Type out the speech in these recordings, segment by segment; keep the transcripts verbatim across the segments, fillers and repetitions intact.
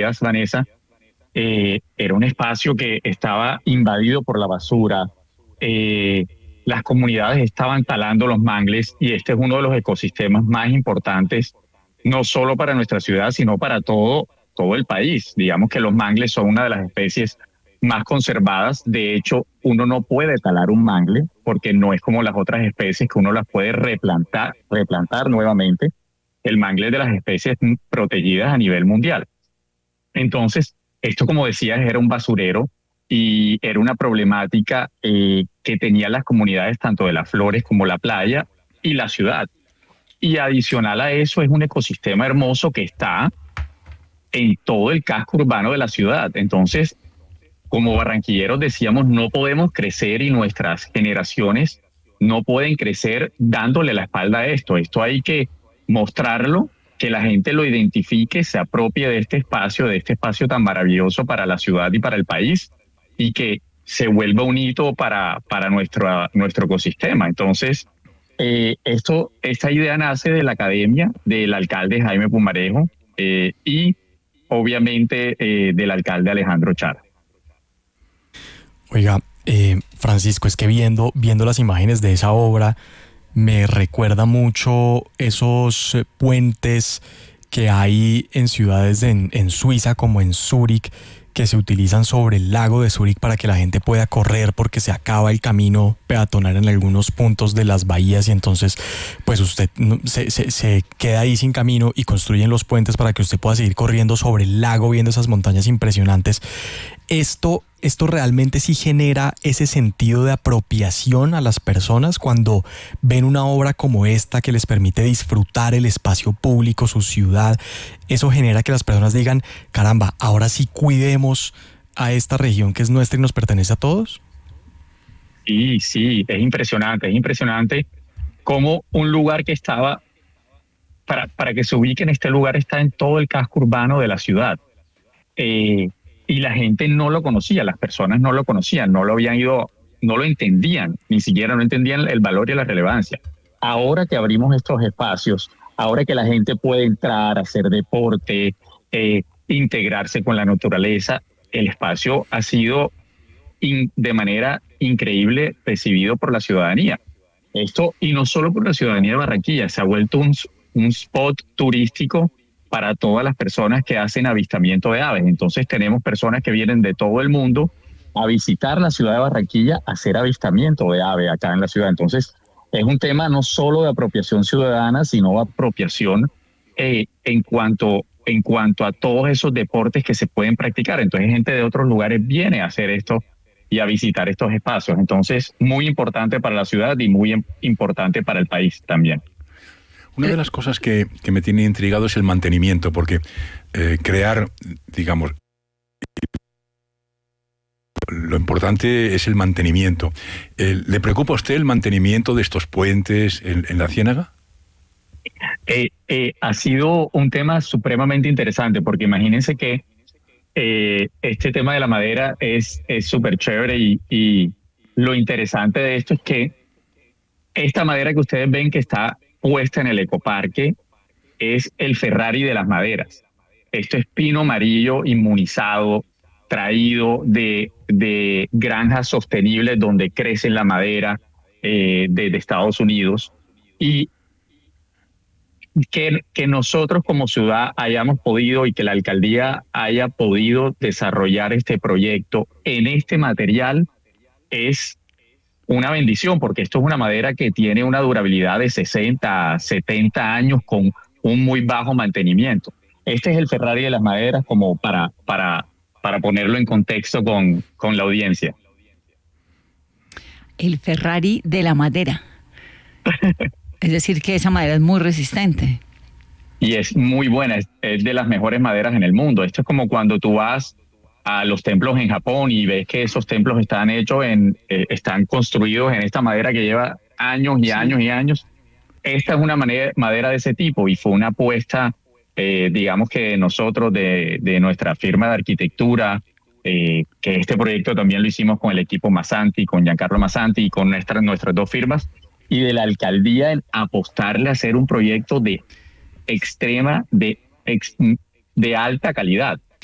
decías, Vanessa, eh, era un espacio que estaba invadido por la basura. Eh, las comunidades estaban talando los mangles y este es uno de los ecosistemas más importantes, no solo para nuestra ciudad, sino para todo, todo el país. Digamos que los mangles son una de las especies más conservadas. De hecho, uno no puede talar un mangle porque no es como las otras especies que uno las puede replantar, replantar nuevamente. El mangle es de las especies protegidas a nivel mundial. Entonces, esto, como decías, era un basurero y era una problemática eh, que tenían las comunidades tanto de las flores como la playa y la ciudad. Y adicional a eso es un ecosistema hermoso que está en todo el casco urbano de la ciudad. Entonces, como barranquilleros decíamos, no podemos crecer y nuestras generaciones no pueden crecer dándole la espalda a esto. Esto hay que mostrarlo, que la gente lo identifique, se apropie de este espacio, de este espacio tan maravilloso para la ciudad y para el país, y que se vuelva un hito para, para nuestro, nuestro ecosistema. Entonces, eh, esto, esta idea nace de la academia, del alcalde Jaime Pumarejo eh, y obviamente eh, del alcalde Alejandro Char. Oiga, eh, Francisco, es que viendo, viendo las imágenes de esa obra, me recuerda mucho esos eh, puentes que hay en ciudades en, en Suiza, como en Zúrich, que se utilizan sobre el lago de Zúrich para que la gente pueda correr porque se acaba el camino peatonal en algunos puntos de las bahías y entonces pues usted se, se, se queda ahí sin camino y construyen los puentes para que usted pueda seguir corriendo sobre el lago viendo esas montañas impresionantes. Esto, esto realmente sí genera ese sentido de apropiación a las personas cuando ven una obra como esta que les permite disfrutar el espacio público, su ciudad. Eso genera que las personas digan, caramba, ahora sí cuidemos a esta región que es nuestra y nos pertenece a todos. Sí, sí, es impresionante, es impresionante cómo un lugar que estaba, para, para que se ubiquen, este lugar está en todo el casco urbano de la ciudad. Eh, y la gente no lo conocía, las personas no lo conocían, no lo habían ido, no lo entendían, ni siquiera no entendían el valor y la relevancia. Ahora que abrimos estos espacios, ahora que la gente puede entrar, hacer deporte, eh, integrarse con la naturaleza, el espacio ha sido in, de manera increíble recibido por la ciudadanía. Esto, y no solo por la ciudadanía de Barranquilla, se ha vuelto un, un spot turístico para todas las personas que hacen avistamiento de aves. Entonces tenemos personas que vienen de todo el mundo a visitar la ciudad de Barranquilla, a hacer avistamiento de aves acá en la ciudad. Entonces es un tema no solo de apropiación ciudadana, sino de apropiación eh, en cuanto, en cuanto a todos esos deportes que se pueden practicar. Entonces gente de otros lugares viene a hacer esto y a visitar estos espacios. Entonces, muy importante para la ciudad y muy importante para el país también. Una de las cosas que, que me tiene intrigado es el mantenimiento, porque eh, crear, digamos, lo importante es el mantenimiento. Eh, ¿Le preocupa a usted el mantenimiento de estos puentes en, en la Ciénaga? Eh, eh, ha sido un tema supremamente interesante, porque imagínense que eh, este tema de la madera es súper chévere y, y lo interesante de esto es que esta madera que ustedes ven que está puesta en el ecoparque es el Ferrari de las maderas. Esto es pino amarillo inmunizado, traído de, de granjas sostenibles donde crece la madera eh, de, de Estados Unidos. Y que, que nosotros como ciudad hayamos podido y que la alcaldía haya podido desarrollar este proyecto en este material es una bendición, porque esto es una madera que tiene una durabilidad de sesenta, setenta años con un muy bajo mantenimiento. Este es el Ferrari de las maderas, como para, para, para ponerlo en contexto con, con la audiencia. El Ferrari de la madera. Es decir, que esa madera es muy resistente. Y es muy buena, es, es de las mejores maderas en el mundo. Esto es como cuando tú vas a los templos en Japón y ves que esos templos están hechos en, eh, están construidos en esta madera que lleva años y sí. años y años. Esta es una manera, madera de ese tipo y fue una apuesta, eh, digamos que nosotros de, de nuestra firma de arquitectura, eh, que este proyecto también lo hicimos con el equipo Massanti, con Giancarlo Massanti y con nuestras, nuestras dos firmas, y de la alcaldía en apostarle a hacer un proyecto de extrema, de, ex, de alta calidad.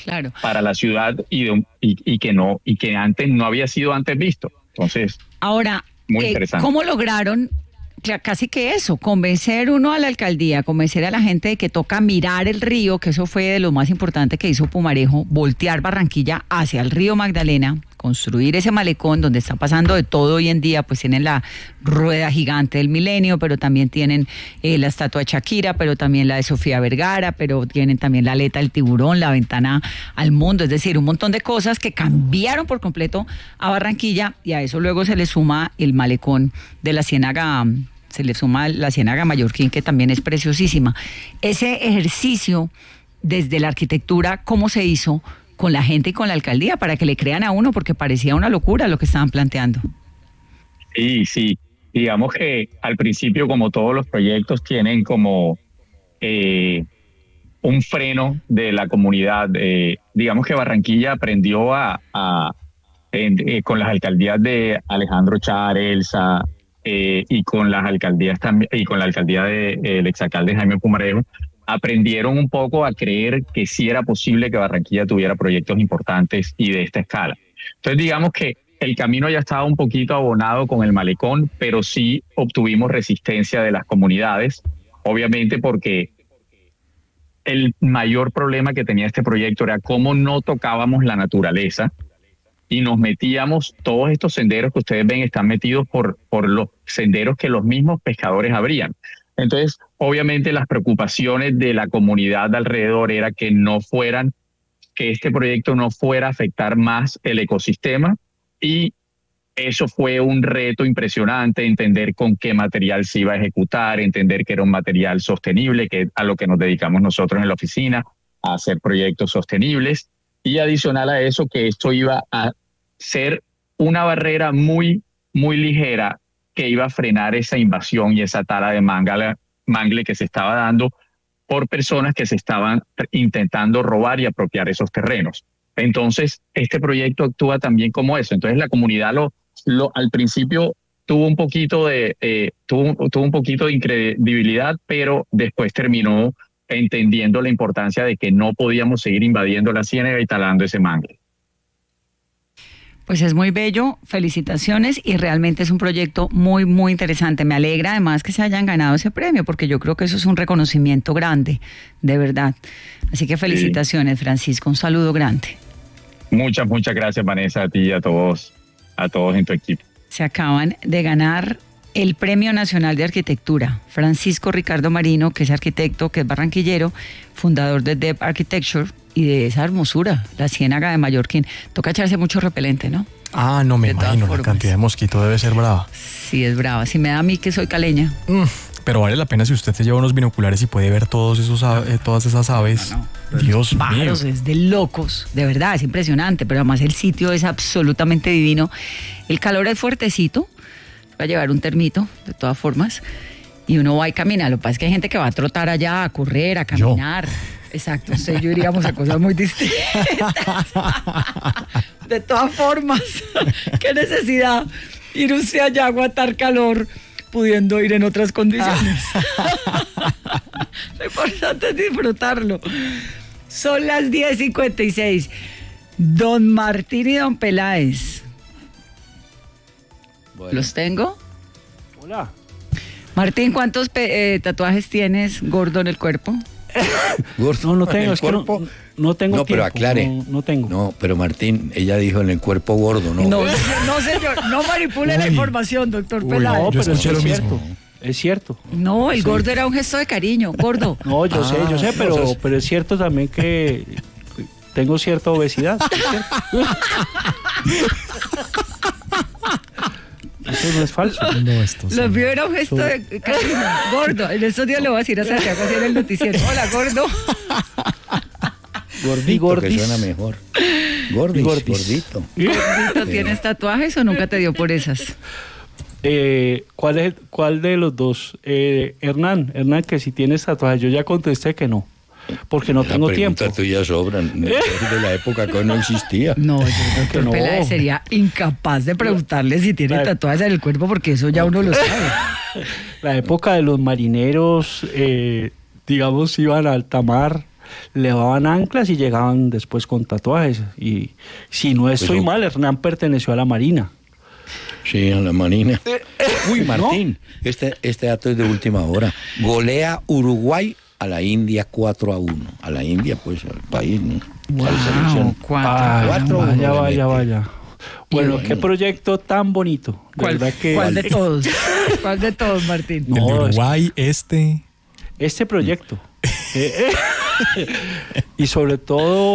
claro. para la ciudad y, de, y, y que no y que antes no había sido antes visto. Entonces, ahora, muy eh, interesante. ¿cómo lograron casi que eso, convencer uno a la alcaldía, convencer a la gente de que toca mirar el río, que eso fue de lo más importante que hizo Pumarejo, voltear Barranquilla hacia el río Magdalena, construir ese malecón donde está pasando de todo hoy en día? Pues tienen la rueda gigante del milenio, pero también tienen eh, la estatua de Shakira, pero también la de Sofía Vergara, pero tienen también la aleta del tiburón, la ventana al mundo, es decir, un montón de cosas que cambiaron por completo a Barranquilla, y a eso luego se le suma el malecón de la Ciénaga, se le suma la Ciénaga Mallorquín, que también es preciosísima. Ese ejercicio desde la arquitectura, ¿cómo se hizo con la gente y con la alcaldía para que le crean a uno? Porque parecía una locura lo que estaban planteando. Sí, sí. Digamos que al principio, como todos los proyectos, tienen como eh, un freno de la comunidad. Eh, digamos que Barranquilla aprendió a, a en, eh, con las alcaldías de Alejandro Char, Elsa, eh, y con las alcaldías también, y con la alcaldía del de, eh, exalcalde Jaime Pumarejo, aprendieron un poco a creer que sí era posible que Barranquilla tuviera proyectos importantes y de esta escala. Entonces, digamos que el camino ya estaba un poquito abonado con el malecón, pero sí obtuvimos resistencia de las comunidades, obviamente porque el mayor problema que tenía este proyecto era cómo no tocábamos la naturaleza y nos metíamos, todos estos senderos que ustedes ven están metidos por, por los senderos que los mismos pescadores abrían. Entonces, obviamente las preocupaciones de la comunidad de alrededor era que no fueran, que este proyecto no fuera a afectar más el ecosistema, y eso fue un reto impresionante, entender con qué material se iba a ejecutar, entender que era un material sostenible, que es a lo que nos dedicamos nosotros en la oficina, a hacer proyectos sostenibles, y adicional a eso que esto iba a ser una barrera muy, muy ligera que iba a frenar esa invasión y esa tala de mangle, mangle que se estaba dando por personas que se estaban intentando robar y apropiar esos terrenos. Entonces, este proyecto actúa también como eso. Entonces, la comunidad lo, lo al principio tuvo un poquito de eh, tuvo, tuvo un poquito de incredibilidad, pero después terminó entendiendo la importancia de que no podíamos seguir invadiendo la ciénaga y talando ese mangle. Pues es muy bello, felicitaciones, y realmente es un proyecto muy, muy interesante. Me alegra además que se hayan ganado ese premio, porque yo creo que eso es un reconocimiento grande, de verdad. Así que felicitaciones, sí. Francisco, un saludo grande. Muchas, muchas gracias, Vanessa, a ti y a todos, a todos en tu equipo. Se acaban de ganar el Premio Nacional de Arquitectura. Francisco Ricardo Marino, que es arquitecto, que es barranquillero, fundador de Dep Architecture, y de esa hermosura, la Ciénaga de Mallorquín. Toca echarse mucho repelente, ¿no? Ah, no me de imagino, la cantidad de mosquito debe ser brava. Sí, es brava. Si me da a mí que soy caleña. Mm, pero vale la pena si usted se lleva unos binoculares y puede ver todos esos ave, todas esas aves. No, no. Dios pájaros mío. Es de locos, de verdad, es impresionante, pero además el sitio es absolutamente divino. El calor es fuertecito, va a llevar un termito, de todas formas, y uno va y camina. Lo que pasa es que hay gente que va a trotar allá, a correr, a caminar. Yo. Exacto, usted y yo iríamos a cosas muy distintas. De todas formas, qué necesidad ir usted allá a aguantar calor, pudiendo ir en otras condiciones. Lo importante es disfrutarlo. Son las diez cincuenta y seis. Don Martín y don Peláez. Bueno. ¿Los tengo? Hola. Martín, ¿cuántos pe- eh, tatuajes tienes gordo en el cuerpo? No, no tengo, es que no, no tengo No, pero tiempo, aclare. No, no tengo. No, pero Martín, ella dijo en el cuerpo gordo, ¿no? No, no señor, no manipule Uy. la información, doctor Peláez. No, pero yo escuché es lo cierto. mismo. Es cierto. No, el sí. gordo era un gesto de cariño, gordo. No, yo ah, sé, yo sé, pero, entonces... pero es cierto también que tengo cierta obesidad. Eso no es falso. No, esto Lo mío era un gesto de cariño. Gordo, en estos días le voy a decir a Santiago así en el noticiero. Hola, gordo. Gordito, gordis. Que suena mejor. Gordis, gordis. Gordito. ¿Gordito tienes tatuajes o nunca te dio por esas? Eh, ¿cuál, es, ¿Cuál de los dos? Eh, Hernán, Hernán, que si tienes tatuajes, yo ya contesté que no. Porque no la tengo tiempo. Las preguntas tuyas sobran. De la época que no existía. No, yo creo que no. Peláez sería incapaz de preguntarle si tiene la, tatuajes en el cuerpo, porque eso ya uno lo sabe. La época de los marineros, eh, digamos, iban a alta mar levaban anclas y llegaban después con tatuajes. Y si no estoy Pero- mal, Hernán perteneció a la Marina. Sí, a la Marina. Uy, Martín, este, este dato es de última hora. Golea Uruguay a la India cuatro a uno. A la India, pues, al país, ¿no? A la selección. cuatro. Ay, Cuatro, vaya, uno le vaya, mete. vaya. Bueno, bueno. qué proyecto tan bonito. De ¿Cuál, verdad que cuál de todos? ¿Cuál de todos, Martín? No, el de es- Uruguay, este. este proyecto. Eh, eh, y sobre todo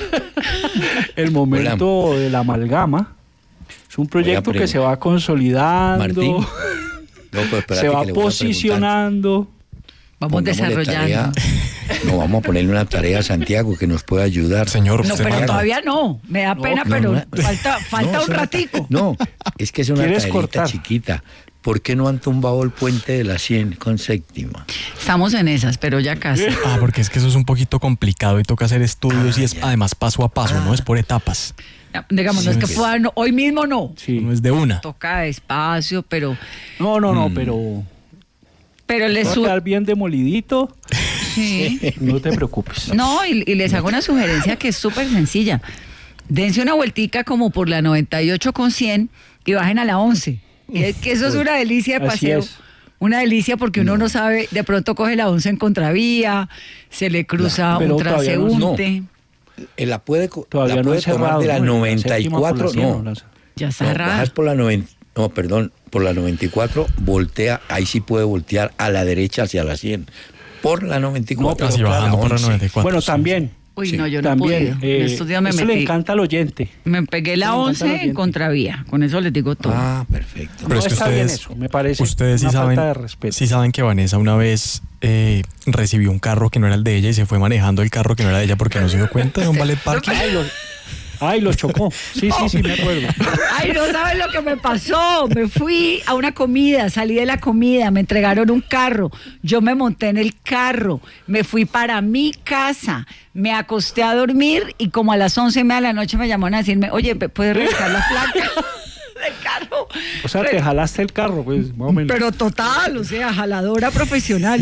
el momento de la amalgama. Es un proyecto Oiga, que se va consolidando, Martín, no, pues, espérate se que va le voy a posicionando. Vamos Pongámosle desarrollando. tarea- no, vamos a ponerle una tarea a Santiago que nos pueda ayudar. Señor, No, usted pero manda. todavía no. Me da pena, No, pero no, falta, falta no, es un una- ratico. No, es que es una ¿Quieres tareita cortar? chiquita. ¿Por qué no han tumbado el puente de la cien con séptima? Estamos en esas, pero ya casi. Ah, porque es que eso es un poquito complicado y toca hacer estudios Ah, y es ya. además paso a paso, no es por etapas. Digamos, no es que pueda, no, hoy mismo no. Sí. No es de una. Toca despacio, pero, No, no, Mm. no, pero pero les va a su- quedar bien demolidito. sí. No te preocupes. No, y, y les hago una sugerencia que es súper sencilla. Dense una vueltica como por la noventa y ocho con cien y bajen a la once. Y es que eso es una delicia de Así paseo. es. Una delicia porque uno no. sabe, de pronto coge la once en contravía, se le cruza Pero un todavía no- transeúnte. Eh, La puede, co- Todavía la no puede he cerrado. tomar de la ¿no? noventa y séptima por la cuatro, cien, no. la- Ya No, cerrada. bajas por la noventa, no, perdón, por la noventa y cuatro, voltea, ahí sí puede voltear a la derecha hacia la cien. Por la noventa y cuatro. No, Así a bajando por la once. noventa y cuatro. Bueno, sí. también. Uy, Sí. no, yo no También. pude. eh, en estos días me eso le metí. encanta al oyente. Me pegué la Me encanta once el en oyente. contravía. Con eso les digo todo. Ah, perfecto. Pero No, es que está bien ustedes, eso, me parece ustedes sí una saben, falta de respeto. sí saben que Vanessa una vez eh, recibió un carro que no era el de ella y se fue manejando el carro que no era de ella porque no se dio cuenta de un ballet parking. Ay, lo, ay, lo chocó. Sí, sí, sí, me acuerdo. Ay, no saben lo que me pasó. Me fui a una comida, salí de la comida, me entregaron un carro. Yo me monté en el carro, me fui para mi casa, me acosté a dormir y como a las once y media de la noche me llamaron a decirme, oye, ¿puedes revisar la placa del carro? O sea, te jalaste el carro, pues, más o menos. Pero total, o sea, jaladora profesional.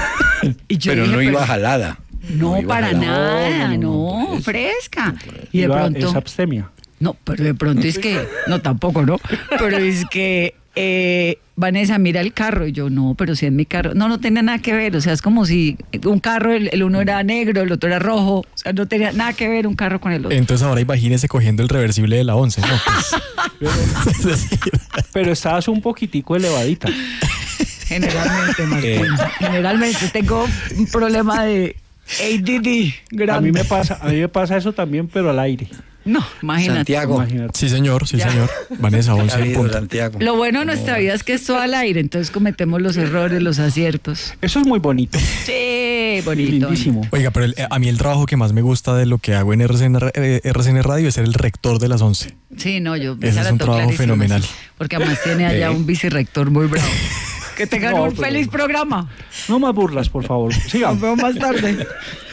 Y yo Pero dije, no iba jalada. No, iba para jalada. nada, No, no, no, no, por eso. fresca. Y de Iba- pronto... Es abstemia. No, pero de pronto es que, no tampoco, ¿no? Pero es que, eh, Vanessa, mira el carro. Y yo, no, pero si es mi carro. No, no tenía nada que ver. O sea, es como si un carro, el, el uno era negro, el otro era rojo. O sea, no tenía nada que ver un carro con el otro. Entonces ahora imagínese cogiendo el reversible de la once, ¿no? Pues, es decir, Pero estabas un poquitico elevadita. Generalmente, Martín. Generalmente tengo un problema de A D D grande. A mí me pasa, a mí me pasa eso también, pero al aire. No, imagínate. Santiago. Imagínate. sí, señor, sí, Ya. señor. Vanessa, ¿Qué ha once en habido, punto. Santiago? Lo bueno de nuestra vida es que es todo al aire, entonces cometemos los errores, los aciertos. Eso es muy bonito. Sí, bonito. Lindísimo. Oiga, pero el- a mí el trabajo que más me gusta de lo que hago en R C N, ra- eh, R C N Radio es ser el rector de las once. Sí, no, yo Ese esa es la un tengo trabajo clarísima, fenomenal. sí, porque además tiene allá Eh. un vicerrector muy bravo. Que tengan No, un pero- feliz programa. No más burlas, por favor. Sigamos. Nos vemos más tarde.